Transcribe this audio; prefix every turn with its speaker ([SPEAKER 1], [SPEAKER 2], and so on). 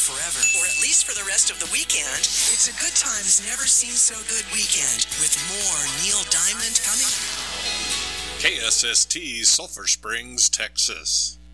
[SPEAKER 1] forever, or at least for the rest of the weekend. It's a Good Times Never Seem So Good weekend with more Neil Diamond coming.
[SPEAKER 2] KSST, Sulphur Springs, Texas.